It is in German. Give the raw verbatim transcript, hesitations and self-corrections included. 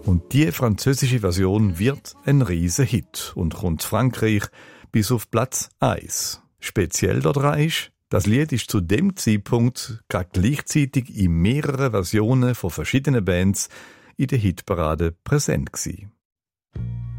Und die französische Version wird ein riesen Hit und kommt Frankreich bis auf Platz eins. Speziell daran ist, das Lied ist zu dem Zeitpunkt gerade gleichzeitig in mehreren Versionen von verschiedenen Bands in der Hitparade präsent gewesen.